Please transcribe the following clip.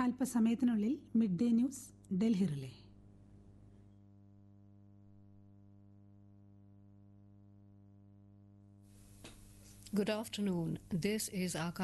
അല്പസമയത്തിനുള്ളിൽ mid day news Delhi relay. Good afternoon. This is Akash.